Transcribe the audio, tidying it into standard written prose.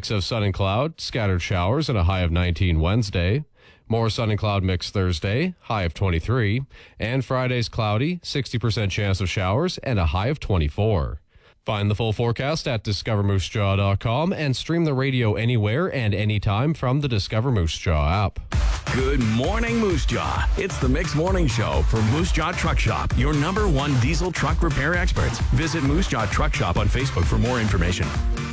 mix of sun and cloud, scattered showers, and a high of 19 Wednesday. More sun and cloud mix Thursday, high of 23. And Friday's cloudy, 60% chance of showers, and a high of 24. Find the full forecast at discovermoosejaw.com and stream the radio anywhere and anytime from the Discover Moose Jaw app. Good morning, Moose Jaw. It's the Mix Morning Show from Moose Jaw Truck Shop, your #1 diesel truck repair experts. Visit Moose Jaw Truck Shop on Facebook for more information.